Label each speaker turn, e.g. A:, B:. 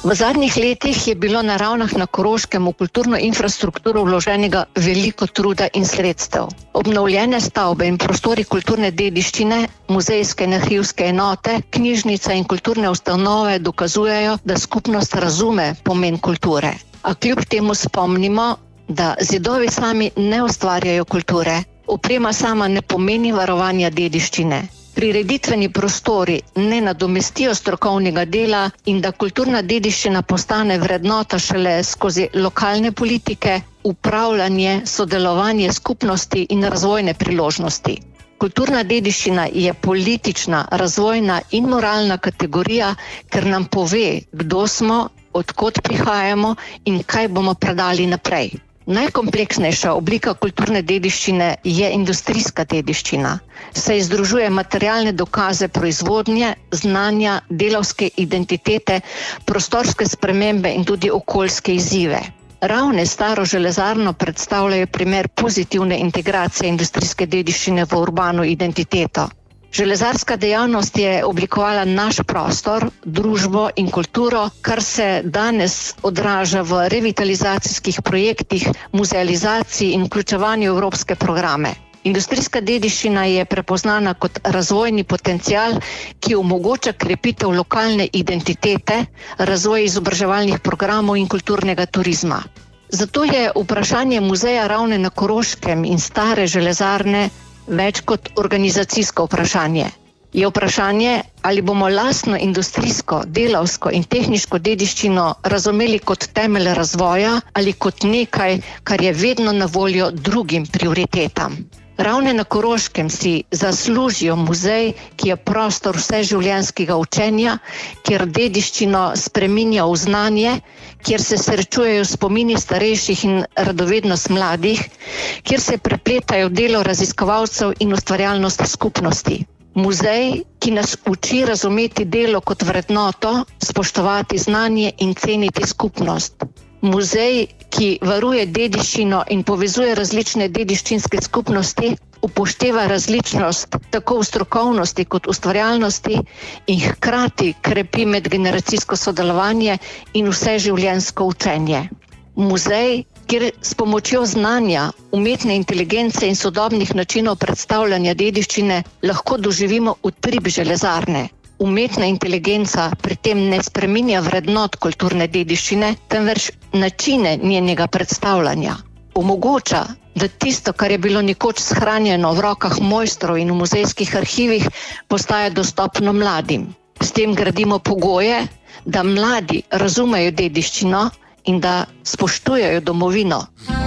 A: V zadnjih letih je bilo na Ravnah na Koroškem v kulturno infrastrukturo vloženega veliko truda in sredstev. Obnovljene stavbe in prostori kulturne dediščine, muzejske in arhivske enote, knjižnice in kulturne ustanove dokazujejo, da skupnost razume pomen kulture. A kljub temu spomnimo, da zidovi sami ne ustvarjajo kulture, oprema sama ne pomeni varovanja dediščine. Prireditveni prostori ne nadomestijo strokovnega dela in da kulturna dediščina postane vrednota šele skozi lokalne politike, upravljanje, sodelovanje skupnosti in razvojne priložnosti. Kulturna dediščina je politična, razvojna in moralna kategorija, ker nam pove, kdo smo, od kod prihajamo in kaj bomo predali naprej. Najkompleksnejša oblika kulturne dediščine je industrijska dediščina. Saj združuje materialne dokaze proizvodnje, znanja, delavske identitete, prostorske spremembe in tudi okoljske izzive. Ravne staro železarno predstavljajo primer pozitivne integracije industrijske dediščine v urbano identiteto. Železarska dejavnost je oblikovala naš prostor, družbo in kulturo, kar se danes odraža v revitalizacijskih projektih, muzealizaciji in vključevanju v evropske programe. Industrijska dediščina je prepoznana kot razvojni potencial, ki omogoča krepitev lokalne identitete, razvoj izobraževalnih programov in kulturnega turizma. Zato je vprašanje muzeja Ravne na Koroškem in stare železarne več kot organizacijsko vprašanje. Je vprašanje, ali bomo lastno industrijsko, delavsko in tehniško dediščino razumeli kot temelj razvoja ali kot nekaj, kar je vedno na voljo drugim prioritetam. Ravne na Koroškem si zaslužijo muzej, ki je prostor vseživljenjskega učenja, kjer dediščino spreminja v znanje, kjer se srečujejo spomini starejših in radovednost mladih, kjer se prepletajo delo raziskovalcev in ustvarjalnost skupnosti. Muzej, ki nas uči razumeti delo kot vrednoto, spoštovati znanje in ceniti skupnost. Muzej, ki varuje dediščino in povezuje različne dediščinske skupnosti, upošteva različnost tako v strokovnosti kot ustvarjalnosti in hkrati krepi medgeneracijsko sodelovanje in vseživljenjsko učenje. Muzej, kjer s pomočjo znanja, umetne inteligence in sodobnih načinov predstavljanja dediščine lahko doživimo utrip železarne. Umetna inteligenca pri tem ne spreminja vrednot kulturne dediščine, temveč načine njenega predstavljanja. Omogoča, da tisto, kar je bilo nekoč shranjeno v rokah mojstrov in v muzejskih arhivih, postaja dostopno mladim. S tem gradimo pogoje, da mladi razumejo dediščino in da spoštujejo domovino.